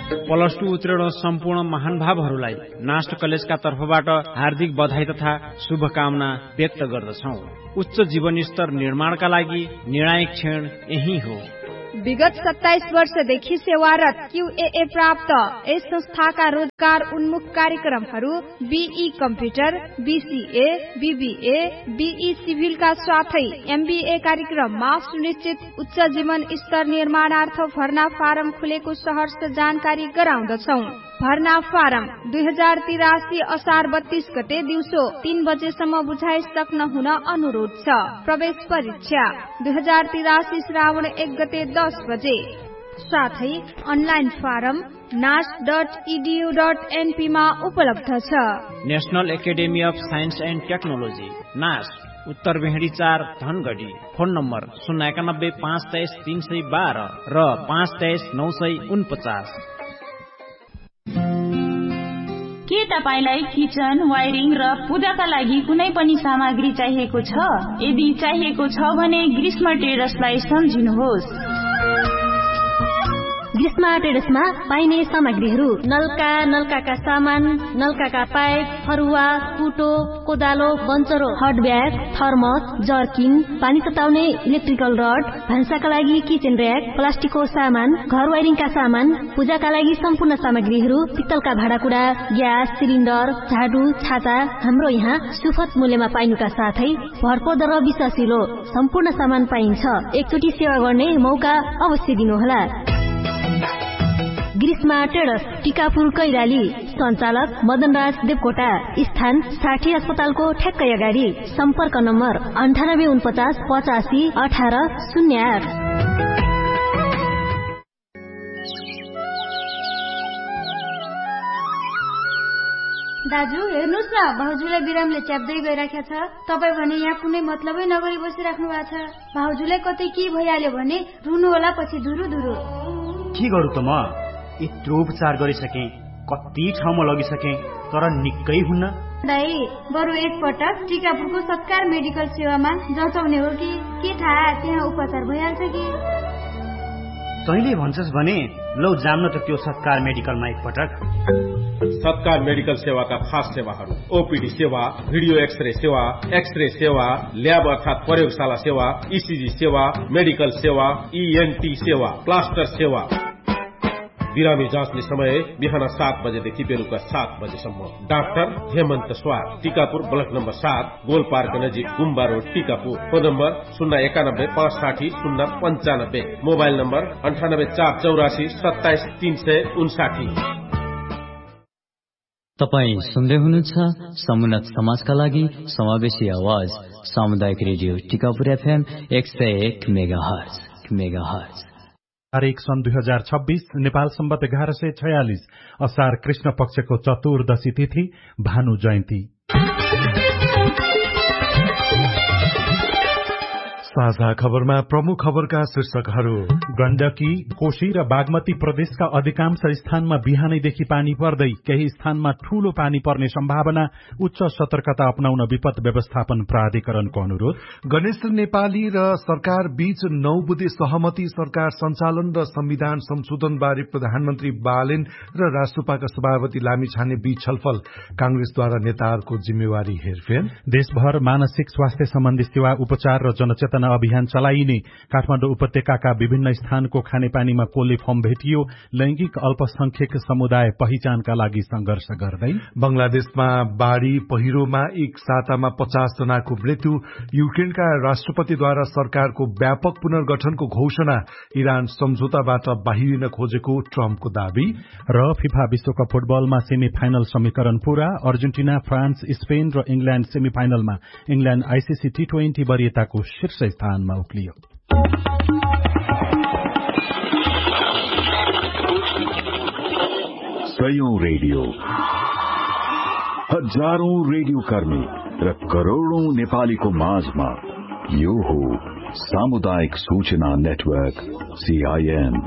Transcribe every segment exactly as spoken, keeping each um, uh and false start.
Plus two उत्तीर्ण सम्पूर्ण महानुभावहरूलाई नास्ट कलेजका तर्फबाट हार्दिक बधाई तथा शुभकामना व्यक्त गर्दछौं। उच्च जीवन स्तर निर्माणका लागि निर्णायक क्षण यही हो। विगत सत्ताइस वर्षदेखि सेवारत क्यूएए प्राप्त यस संस्थाका रोजगार उन्मुख कार्यक्रमहरू be computer, BCA, BBA, be सिभिलका साथै एमबीए कार्यक्रममा सुनिश्चित उच्च जीवन स्तर निर्माणार्थ भर्ना फारम खुलेको सहर्ष जानकारी गराउँदछौ। भर्ना फारम दुई हजार तिरासी असार बत्तीस गते दिउँसो तीन बजेसम्म बुझाइ सक्न हुन अनुरोध छ। प्रवेश परीक्षा दुई हजार तिरासी श्रावण एक गते दस बजे। साथै अनलाइन फारम नास डट इडियू डट एनपी मा उपलब्ध छ। National academy of science and technology नास, उत्तर भेडी चार धनगढी। फोन नम्बर शून्य एकानब्बे पाँच तेइस तीन सय बाह्र र पाँच तेइस नौ सय उनपचास। के तपाईलाई किचन, वायरिङ र पूजाका लागि कुनै पनि सामग्री चाहिएको छ? यदि चाहिएको छ भने ग्रीष्म ट्रेडर्सलाई सम्झिनुहोस्। ग्रीष्म ट्रेडर्समा पाइने सामग्रीहरू नलका, नलकाका सामान, नलकाका पाइप, फरुवा, कुटो, कोदालो, बन्चरो, हट ब्याग, थर्मस, जर्किन, पानी तताउने इलेक्ट्रिकल रड, भान्साका लागि किचन र्याक, प्लास्टिकको सामान, घर वायरिङका सामान, पूजाका लागि सम्पूर्ण सामग्रीहरू, पित्तलका भाँडाकुँडा, ग्यास सिलिन्डर, झाडु, छाता हाम्रो यहाँ सुपथ मूल्यमा पाइनुका साथै भरपर्दो र विश्वासिलो सम्पूर्ण सामान पाइन्छ। एकचोटि सेवा गर्ने मौका अवश्य दिनुहोला। ग्रीष्मा ट्रेडर्स, टिकापुर कैलाली। सञ्चालक मदनराज देवकोटा। स्थान साठी अस्पतालको ठ्याक्कै अगाडि। सम्पर्क नम्बर अन्ठानब्बे उनपचास पचासी अठार शून्य आठ। दाजु हेर्नुहोस् न, भाउजूलाई बिरामले च्याप्दै गइराखेको छ। तपाईँ भने यहाँ कुनै मतलबै नगरी बसिराख्नु भएको छ। भाउजूलाई कतै के भइहाल्यो भने रुनु होला पछि धुरु धुरु। के गरौँ त, म यत्रो उपचार गरिसके, कति ठाउँमा लगिसके तर निकै हुन्न। दाइ बरु एकपटक टिकापुरको सत्कार मेडिकल सेवामा जचाउने हो कि के थाहा, त्यहाँ उपचार भइहाल्छ कि। तैँले भन्छस् भने लौ जान्न त त्यो सत्कार मेडिकलमा एकपटक। सत्कार मेडिकल सेवाका खास सेवाहरू ओपीडी सेवा, भिडियो एक्सरे सेवा, एक्सरे सेवा, ल्याब अर्थात प्रयोगशाला सेवा, ईसीजी सेवा, मेडिकल सेवा, ईएनटी सेवा, प्लास्टर सेवा। बिरामी जाँच्ने समय बिहान सात बजेदेखि बेलुका सात बजेसम्म। डाक्टर हेमन्त स्वार, टिकापुर ब्लक नम्बर सात, गोल पार्क नजिक, गुम्बा रोड, टिकापुर। फोन नम्बर शून्य एकानब्बे पाँच साठी शून्य पञ्चानब्बे। मोबाइल नम्बर अन्ठानब्बे चार चौरासी सत्ताइस तीन सय उन्साठी। तपाईँ सुन्दै हुनुहुन्छ समुन्नत समाजका लागि समावेशी आवाज सामुदायिक रेडियो टिकापुर एफएम एक सय एक मेगा हर्ज मेगा हर्ज। तारिक सन् दुई हजार छब्बीस नेपाल सम्बत एघार सय छयालिस असार कृष्ण पक्षको चतुर्दशी तिथि भानु जयन्ती। साझा खबरमा प्रमुख खबरका शीर्षकहरू। गण्डकी, कोशी र बागमती प्रदेशका अधिकांश स्थानमा बिहानैदेखि पानी पर्दै, केही स्थानमा ठूलो पानी पर्ने सम्भावना, उच्च सतर्कता अपनाउन विपद व्यवस्थापन प्राधिकरणको अनुरोध। गणेश नेपाली र सरकार बीच नौ बुँदे सहमति, सरकार सञ्चालन र संविधान संशोधन बारे प्रधानमन्त्री बालेन र राष्ट्रपाका सभापति लामिछाने बीच छलफल, कांग्रेसद्वारा नेताहरूको जिम्मेवारी हेरफेर। देशभर मानसिक स्वास्थ्य सम्बन्धी सेवा, उपचार र जनचेतना अभियान चलाइने। काठमाडौँ उपत्यकाका विभिन्न स्थानको खानेपानीमा कोलेफर्म भेटियो। लैंगिक अल्पसंख्यक समुदाय पहिचानका लागि संघर्ष गर्दै। बंगलादेशमा बाढ़ी पहिरोमा एक सातामा पचास जनाको मृत्यु। युक्रेनका राष्ट्रपतिद्वारा सरकारको व्यापक पुनर्गठनको घोषणा। इरान सम्झौताबाट बाहिरिन खोजेको ट्रम्पको दावी। र फिफा विश्वकप फुटबलमा सेमी फाइनल समीकरण पूरा। अर्जेन्टिना, फ्रान्स, स्पेन र इंग्ल्याण्ड सेमी फाइनलमा। इंग्ल्याण्ड आईसीसी टी ट्वेन्टी वरियताको शीर्ष स्थानमा उक्लियो। सयौं रेडियो, हजारौं रेडियो कर्मी र करोड़ौं नेपालीको माझमा यो हो सामुदायिक सूचना नेटवर्क सीआईएन।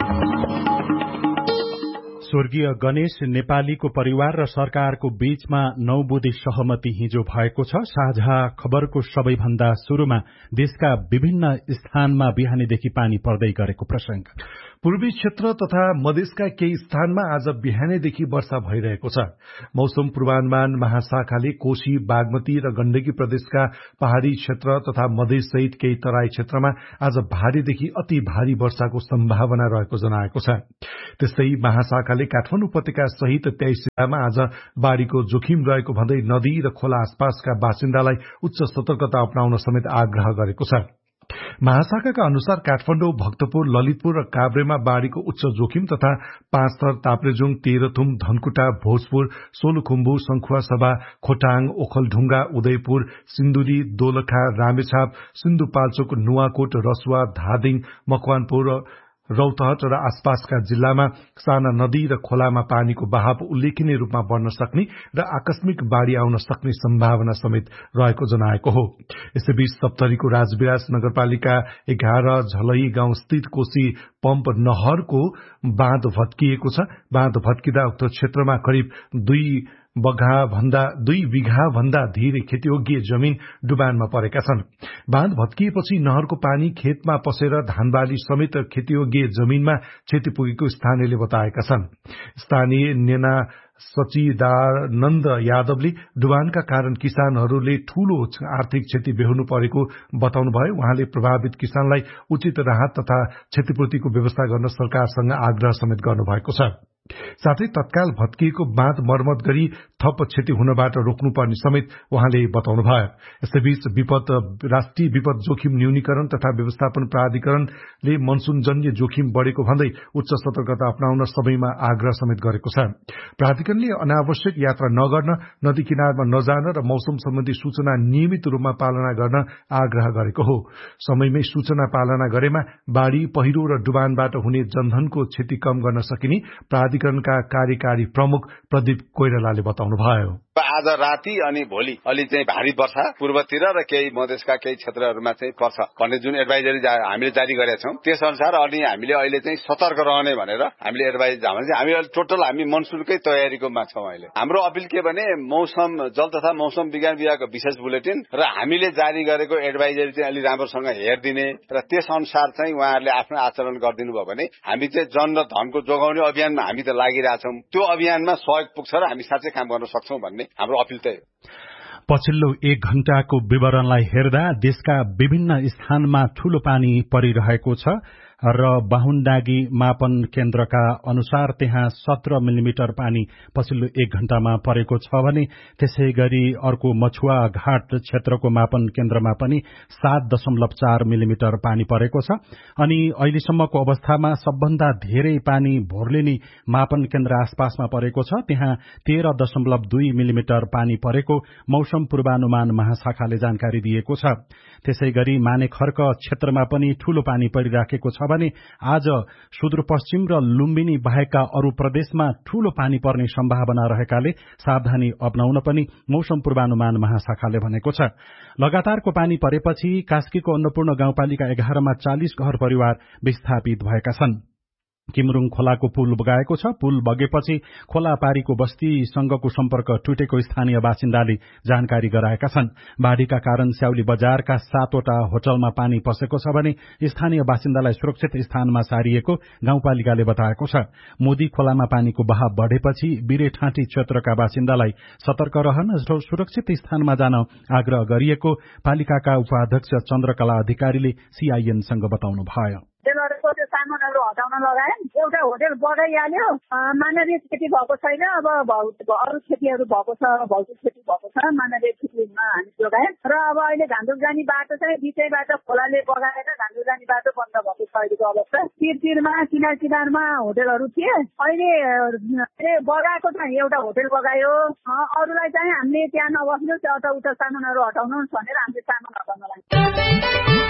स्वर्गीय गणेश नेपालीको परिवार र सरकारको बीचमा नौ बुँदे सहमति हिजो भएको छ। साझा खबरको सबैभन्दा शुरूमा देशका विभिन्न स्थानमा बिहानीदेखि पानी पर्दै गरेको प्रसंग। पूर्वी क्षेत्र तथा मधेसका केही स्थानमा आज बिहानैदेखि वर्षा भइरहेको छ। मौसम पूर्वानुमान महाशाखाले कोशी, बागमती र गण्डकी प्रदेशका पहाड़ी क्षेत्र तथा मधेस सहित केही तराई क्षेत्रमा आज भारीदेखि अति भारी वर्षाको सम्भावना रहेको जनाएको छ। त्यस्तै महाशाखाले काठमाडौँ उपत्यका सहित तेइस जिल्लामा आज बाढ़ीको जोखिम रहेको भन्दै नदी र खोला आसपासका बासिन्दालाई उच्च सतर्कता अपनाउन समेत आग्रह गरेको छ। महाशाखाका अनुसार काठमाडौँ, भक्तपुर, ललितपुर र काभ्रेमा बाढ़ीको उच्च जोखिम तथा पाँचथर, ताप्लेजुङ, तेह्रथुम, धनकुटा, भोजपुर, सोलुखुम्बु, संखुवासभा, खोटाङ, ओखलढुंगा, उदयपुर, सिन्धुली, दोलखा, रामेछाप, सिन्धुपाल्चोक, नुवाकोट, रसुवा, धादिङ, मकवानपुर, रौतहट र आसपासका जिल्लामा साना नदी र खोलामा पानीको बहाव उल्लेखनीय रूपमा बढ़न सक्ने र आकस्मिक बाढ़ी आउन सक्ने सम्भावना समेत रहेको जनाएको हो। यसैबीच सप्तरीको राजविलास नगरपालिका एघार झलई गाउँ स्थित कोशी पम्प नहरको बाँध भत्किएको छ। बाँध भत्किँदा उक्त क्षेत्रमा करिब दुई बघा भन्दा दुई बिघा भन्दा धेरै खेतीयोग्य जमीन डुबानमा परेका छन्। बाँध भत्किएपछि नहरको पानी खेतमा पसेर धानबाली समेत खेतीयोग्य जमीनमा क्षति पुगेको स्थानीयले बताएका छन्। स्थानीय नेना सचिदानन्द यादवले डुबानका कारण किसानहरूले ठूलो आर्थिक क्षति बेहोर्नु परेको बताउनुभयो। उहाँले प्रभावित किसानलाई उचित राहत तथा क्षतिपूर्तिको व्यवस्था गर्न सरकारसँग आग्रह समेत गर्नुभएको छ। साथै तत्काल भत्किएको बाँध मर्मत गरी थप क्षति हुनबाट रोक्नुपर्ने समेत उहाँले बताउनुभयो। यसैबीच विपद राष्ट्रिय विपद जोखिम न्यूनीकरण तथा व्यवस्थापन प्राधिकरणले मनसूनजन्य जोखिम बढ़ेको भन्दै उच्च सतर्कता अपनाउन सबैमा आग्रह समेत गरेको छ। प्राधिकरणले अनावश्यक यात्रा नगर्न, नदी किनारमा नजान र मौसम सम्बन्धी सूचना नियमित रूपमा पालना गर्न आग्रह गरेको हो। समयमै सूचना पालना गरेमा बाढ़ी, पहिरो र डुबानबाट हुने जनधनको क्षति कम गर्न सकिने प्राधिकरणका कार्यकारी प्रमुख प्रदीप कोइरालाले बताउनुभयो। आज राति अनि भोलि अलि चाहिँ भारी वर्षा पूर्वतिर र केही मधेसका केही क्षेत्रहरूमा चाहिँ पर्छ भन्ने जुन एडभाइजरी हामीले जारी गरेका छौं, त्यस अनुसार अनि हामीले अहिले चाहिँ सतर्क रहने भनेर हामीले एडभाइज हामी टोटल हामी मनसुनकै तयारीकोमा छौं। अहिले हाम्रो अपिल के भने मौसम जल तथा मौसम विज्ञान विभागको विशेष बुलेटिन र हामीले जारी गरेको एडभाइजरी चाहिँ अलि राम्रोसँग हेरिदिने र त्यस अनुसार चाहिँ उहाँहरूले आफ्नो आचरण गरिदिनु भयो भने हामी चाहिँ जन र धनको जोगाउने अभियानमा हामी त लागिरहेछौं। त्यो अभियानमा सहयोग पुग्छ र हामी साँच्चै काम गर्न सक्छौं भन्ने हाम्रो अपिल त हो। पछिल्लो एक घण्टाको विवरणलाई हेर्दा देशका विभिन्न स्थानमा ठूलो पानी परिरहेको छ र बाहुनडागी मापन केन्द्रका अनुसार त्यहाँ सत्र मिलिमिटर पानी पछिल्लो एक घण्टामा परेको छ भने त्यसै गरी अर्को मछुवा घाट क्षेत्रको मापन केन्द्रमा पनि सात दशमलव चार मिलिमिटर पानी परेको छ। अनि अहिलेसम्मको अवस्थामा सबभन्दा धेरै पानी भोर्लिनी मापन केन्द्र आसपासमा परेको छ। त्यहाँ तेह्र दशमलव दुई मिलिमिटर पानी परेको मौसम पूर्वानुमान महाशाखाले जानकारी दिएको छ। त्यसै गरी मानेखर्क क्षेत्रमा पनि ठूलो पानी परिराखेको छ भने आज सुदूरपश्चिम र लुम्बिनी बाहेकका अरू प्रदेशमा ठूलो पानी पर्ने सम्भावना रहेकाले सावधानी अपनाउन पनि मौसम पूर्वानुमान महाशाखाले भनेको छ। लगातारको पानी परेपछि कास्कीको अन्नपूर्ण गाउँपालिका एघारमा चालिस घर परिवार विस्थापित भएका छन्। किमरुङ खोलाको पुल बगाएको छ। पुल बगेपछि खोला पारीको बस्तीसँगको सम्पर्क टुटेको स्थानीय बासिन्दाले जानकारी गराएका छन्। बाढ़ीका कारण स्याउली बजारका सातवटा होटलमा पानी पसेको छ भने स्थानीय बासिन्दालाई सुरक्षित स्थानमा सारिएको गाउँपालिकाले बताएको छ। मोदी खोलामा पानीको बहाव बढ़ेपछि बिरेठाँटी क्षेत्रका बासिन्दालाई सतर्क रहन र सुरक्षित स्थानमा जान आग्रह गरिएको पालिकाका उपाध्यक्ष चन्द्रकला अधिकारीले सीआईएनसँग बताउनुभयो। सामानहरू हटाउन लगाए, एउटा होटेल बगाइहाल्यो, मानवीय क्षति भएको छैन। अब अरू क्षतिहरू भएको छ, भौतिक क्षति भएको छ, मानवीय क्षतिमा हामी जोगायौँ र अब अहिले घान्दुक जाने बाटो चाहिँ बिचैबाट खोलाले बगाएर घान्दुक जाने बाटो बन्द भएको छ अहिलेको अवस्था। तिर तिरमा किनार किनारमा होटेलहरू थिए, अहिले बगाएको चाहिँ एउटा होटेल बगायो। अरूलाई चाहिँ हामीले त्यहाँ नबस्नु, उता उता सामानहरू हटाउनु भनेर हामीले सामान हटाउन लाग्यौँ।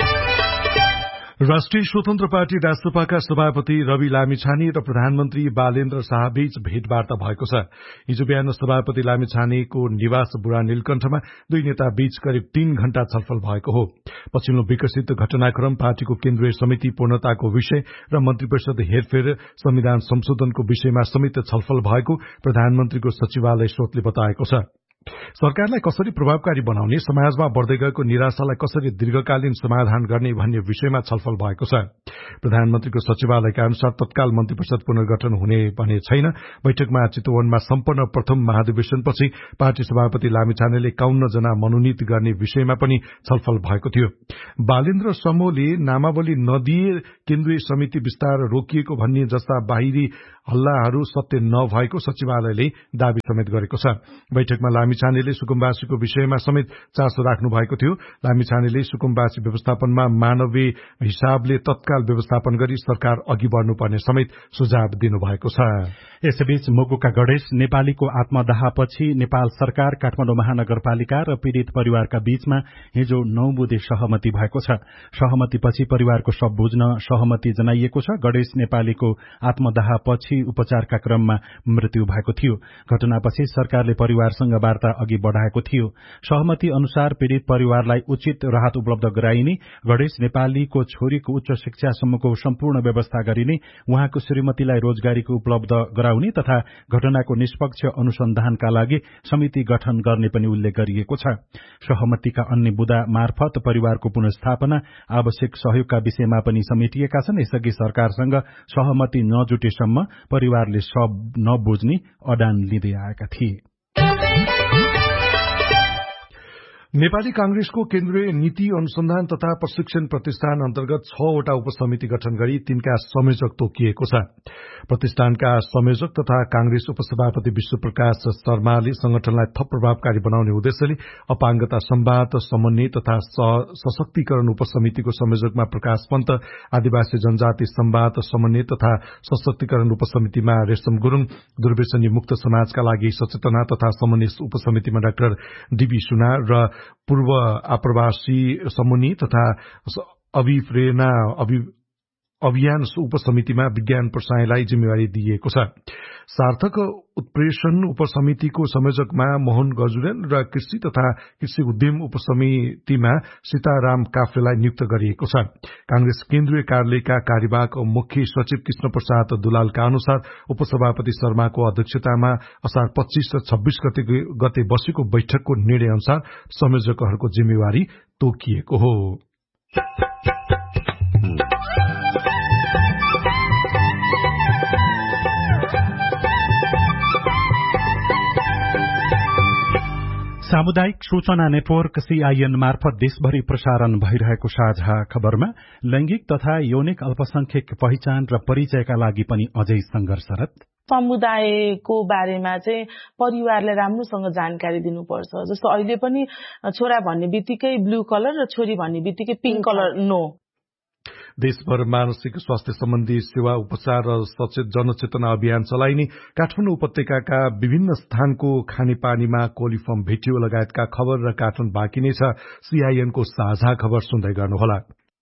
राष्ट्रिय स्वतन्त्र पार्टी राष्ट्रपाका सभापति रवि लामिछाने र प्रधानमन्त्री बालेन्द्र शाहबीच भेटवार्ता भएको छ। हिजो बिहान सभापति लामिछानेको निवास बुढा नीलकण्ठमा दुई नेता बीच करिब तीन घण्टा छलफल भएको हो। पछिल्लो विकसित घटनाक्रम, पार्टीको केन्द्रीय समिति पूर्णताको विषय र मन्त्री परिषद हेरफेर, संविधान संशोधनको विषयमा समेत छलफल भएको प्रधानमन्त्रीको सचिवालय स्रोतले बताएको छ। सरकारलाई कसरी प्रभावकारी बनाउने, समाजमा बढ्दै गएको निराशालाई कसरी दीर्घकालीन समाधान गर्ने भन्ने विषयमा छलफल भएको छ। प्रधानमन्त्रीको सचिवालयका अनुसार तत्काल मन्त्री परिषद पुनर्गठन हुने भने छैन। बैठकमा चितवनमा सम्पन्न प्रथम महाधिवेशनपछि पार्टी सभापति लामिछानेले एकाउन्न जना मनोनित गर्ने विषयमा पनि छलफल भएको थियो। बालेन्द्र समूहले नामावली नदिए केन्द्रीय समिति विस्तार रोकिएको भन्ने जस्ता बाहिरी हल्लाहरू सत्य नभएको सचिवालयले दावी समेत गरेको छ। बैठकमा लामिछानेले सुकुम्बासीको विषयमा समेत चासो राख्नु भएको थियो। लामिछानेले सुकुम्बासी व्यवस्थापनमा मानवीय हिसाबले तत्काल व्यवस्थापन गरी सरकार अघि बढ्नुपर्ने समेत सुझाव दिनुभएको छ। यसैबीच मुगुका गणेश नेपालीको आत्मदाहपछि नेपाल सरकार, काठमाडौँ महानगरपालिका र पीड़ित परिवारका बीचमा हिजो नौ बुधे सहमति भएको छ। सहमतिपछि परिवारको शव बुझ्न सहमति जनाइएको छ। गणेश नेपालीको आत्मदाहपछि उपचारका क्रममा मृत्यु भएको थियो। घटनापछि सरकारले परिवारसँग वार्ता अघि बढ़ाएको थियो। सहमति अनुसार पीड़ित परिवारलाई उचित राहत उपलब्ध गराइने, गणेश नेपालीको छोरीको उच्च शिक्षासम्मको सम्पूर्ण व्यवस्था गरिने, उहाँको श्रीमतीलाई रोजगारीको उपलब्ध गराउने तथा घटनाको निष्पक्ष अनुसन्धानका लागि समिति गठन गर्ने पनि उल्लेख गरिएको छ। सहमतिका अन्य बुँदा मार्फत परिवारको पुनर्स्थापना, आवश्यक सहयोगका विषयमा पनि समेटिएका छन्। यसअघि सरकारसँग सहमति नजुटेसम्म परिवारले शव नबुझ्ने अडान लिँदै आएका थिए। नेपाली कांग्रेसको केन्द्रीय नीति अनुसन्धान तथा प्रशिक्षण प्रतिष्ठान अन्तर्गत छवटा उपसमिति गठन गरी तिनका संयोजक तोकिएको छ। प्रतिष्ठानका संयोजक तथा कांग्रेस उपसभापति विश्वप्रकाश शर्माले संगठनलाई थप प्रभावकारी बनाउने उद्देश्यले अपाङ्गता संवाद समन्वय तथा सशक्तिकरण उपसमितिको संयोजकमा प्रकाश पन्त, आदिवासी जनजाति संवाद समन्वय तथा सशक्तिकरण उपसमितिमा रेशम गुरूङ, दुर्व्यसनी मुक्त समाजका लागि सचेतना तथा समन्वय उपसमितिमा डाक्टर डीबी सुनार र पूर्व आप्रवासी समूह तथा अभिप्रेरणा अभियान उपसमितिमा विज्ञान प्रसाईलाई जिम्मेवारी दिइएको छ। सार्थक उत्प्रेषण उपसमितिको संयोजकमा मोहन गजुरेल र कृषि तथा कृषि उद्यम उपसमितिमा सीताराम काफ्लेलाई नियुक्त गरिएको छ। कांग्रेस केन्द्रीय कार्यालयका कार्यवाहक मुख्य सचिव कृष्ण प्रसाद दुलालका अनुसार उपसभापति शर्माको अध्यक्षतामा असार पच्चीस र छब्बीस गते गते बसेको बैठकको निर्णय अनुसार संयोजकहरूको जिम्मेवारी तोकिएको हो। सामुदायिक सूचना नेटवर्क सीआईएन मार्फत देशभरि प्रसारण भइरहेको साझा खबरमा लैंगिक तथा यौनिक अल्पसंख्यक पहिचान र परिचयका लागि पनि अझै संघर्षरत। समुदायको बारेमा चाहिँ परिवारले राम्रोसँग जानकारी दिनुपर्छ। जस्तो अहिले पनि छोरा भन्ने बित्तिकै ब्लू कलर र छोरी भन्ने बित्तिकै पिंक कलर नो। देशभर मानसिक स्वास्थ्य सम्बन्धी सेवा, उपचार र सचेत जनचेतना अभियान चलाइने, काठमाडौँ उपत्यकाका विभिन्न स्थानको खानेपानीमा कोलिफर्म भेटियो लगायतका खबर र कार्टुन बाँकी नै छ। सीआईएनको साझा खबर सुन्दै गर्नुहोला।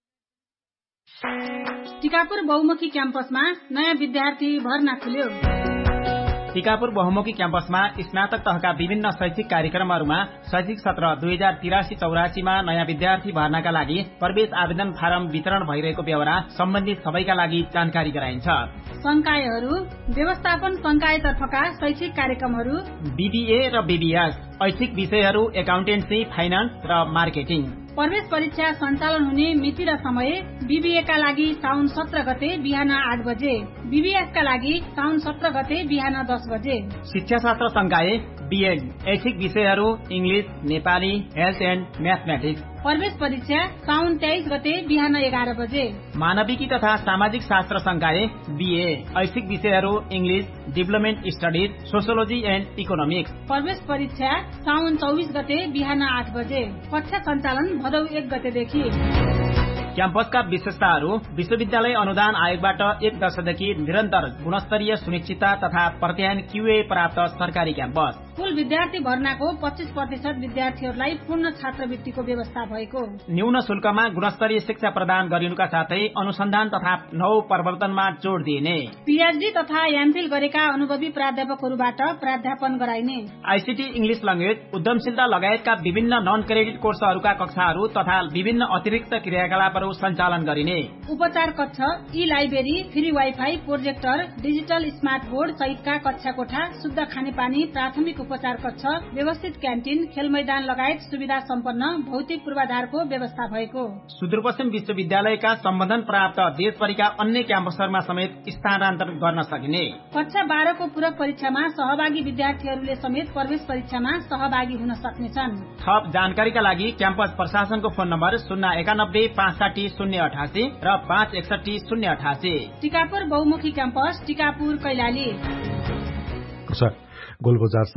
टिकापुर बहुमुखी क्याम्पसमा नयाँ विद्यार्थी भर्ना खुल्यो। टिकापुर बहुमुखी क्याम्पसमा स्नातक तहका विभिन्न शैक्षिक कार्यक्रमहरूमा शैक्षिक सत्र दुई हजार तिरासी चौरासीमा नयाँ विद्यार्थी भर्नाका लागि प्रवेश आवेदन फारम वितरण भइरहेको बेहोरा सम्बन्धित सबैका लागि जानकारी गराइन्छ। संकायहरू व्यवस्थापन संकायतर्फका शैक्षिक कार्यक्रमहरू बीबीए र बीबीएस, ऐच्छिक विषयहरू एकाउन्टेन्सी, फाइनान्स र मार्केटिङ। प्रवेश परीक्षा सञ्चालन हुने मिति र समय बीबीए का लागि साउन सत्र गते बिहान आठ बजे, बीबीएस का लागि साउन सत्र गते बिहान दस बजे। शिक्षा शास्त्र संकाय बीएड, ऐच्छिक विषयहरू English, Nepali, health and mathematics. प्रवेश परीक्षा साउन तेइस गते बिहान एघार बजे। मानविकी तथा सामाजिक शास्त्र संकाय बीए, ऐच्छिक विषयहरू English, development studies, sociology and economics. प्रवेश परीक्षा साउन चौबिस गते बिहान आठ बजे। कक्षा सञ्चालन भदौ एक गतेदेखि। क्याम्पसका विशेषताहरू विश्वविद्यालय अनुदान आयोगबाट एक वर्षदेखि निरन्तर गुणस्तरीय सुनिश्चितता तथा प्रत्यायन क्यूए प्राप्त सरकारी क्याम्पस। कुल विद्यार्थी भर्नाको पच्चीस प्रतिशत विद्यार्थीहरूलाई पूर्ण छात्रवृत्तिको व्यवस्था भएको। न्यून शुल्कमा गुणस्तरीय शिक्षा प्रदान गरिनुका साथै अनुसन्धान तथा नव प्रवर्तनमा जोड़ दिइने। पीएचडी तथा एमफिल गरेका अनुभवी प्राध्यापकहरूबाट प्राध्यापन गराइने। आईसीटी इंग्लिश ल्याङ्ग्वेज, उद्यमशीलता लगायतका विभिन्न नन क्रेडिट कोर्सहरूका कक्षाहरू तथा विभिन्न अतिरिक्त क्रियाकलाप सञ्चालन गरिने। उपचार कक्ष, ई library, free wifi, projector, digital smart board सहितका कक्षा कोठा, शुद्ध खानेपानी, प्राथमिक उपचार कक्ष, व्यवस्थित क्यान्टिन, खेल मैदान लगायत सुविधा सम्पन्न भौतिक पूर्वाधारको व्यवस्था भएको। सुदूरपश्चिम विश्वविद्यालयका सम्बन्धन प्राप्त देशभरिका अन्य क्याम्पसहरूमा समेत स्थानान्तरण गर्न सकिने। कक्षा बाह्रको पूरक परीक्षामा सहभागी विद्यार्थीहरूले समेत प्रवेश परीक्षामा सहभागी हुन सक्नेछन्। थप जानकारीका लागि क्याम्पस प्रशासनको फोन नम्बर शून्य एकानब्बे पाँच साठी शून्य अठासी र पाँच एकसठी शून्य अठासी। टिकापुर बहुमुखी क्याम्पस, टिकापुर, कैलाली। गोलबजार